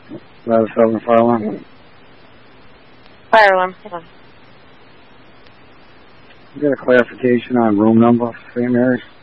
Ladder 7, fire alarm. Fire alarm, hold on. You got a clarification on room number for St. Mary's?